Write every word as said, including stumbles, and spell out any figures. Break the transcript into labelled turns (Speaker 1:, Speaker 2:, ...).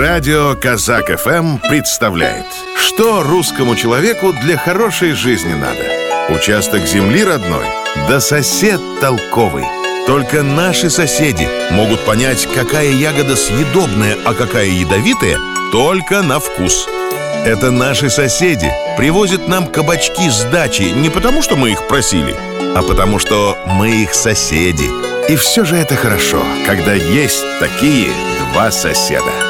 Speaker 1: Радио Казак эф эм представляет, что русскому человеку для хорошей жизни надо. Участок земли родной, да сосед толковый. Только наши соседи могут понять, какая ягода съедобная, а какая ядовитая, только на вкус. Это наши соседи привозят нам кабачки с дачи не потому, что мы их просили, а потому, что мы их соседи. И все же это хорошо, когда есть такие два соседа.